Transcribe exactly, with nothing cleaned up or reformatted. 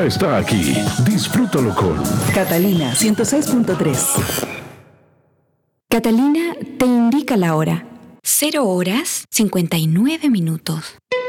está aquí. Disfrútalo con Catalina ciento seis punto tres. Catalina te indica la hora. Cero horas cincuenta y nueve minutos.